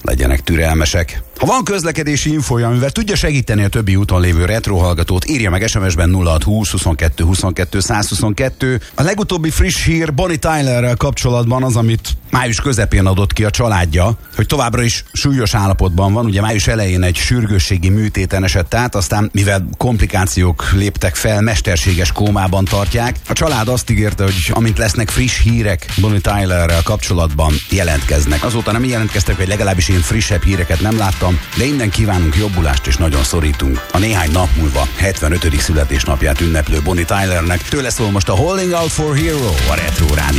legyenek türelmesek. Ha van közlekedési infója, amivel tudja segíteni a többi úton lévő retro hallgatót, írja meg SMS-ben 0620 22 22 122. A legutóbbi friss hír Bonnie Tylerrel kapcsolatban az, amit május közepén adott ki a családja, hogy továbbra is súlyos állapotban van. Ugye május elején egy sürgősségi műtéten esett át, aztán mivel komplikációk léptek fel, mesterséges kómában tartják. A család azt ígérte, hogy amint lesznek friss hírek Bonnie Tylerrel kapcsolatban, jelentkeznek. Azóta nem jelentkeztek, vagy legalábbis én frissebb híreket nem láttam, de innen kívánunk jobbulást és nagyon szorítunk a néhány nap múlva 75. születésnapját ünneplő Bonnie Tylernek. Tőle szól most a Holding Out for Hero, a Retro Rádió.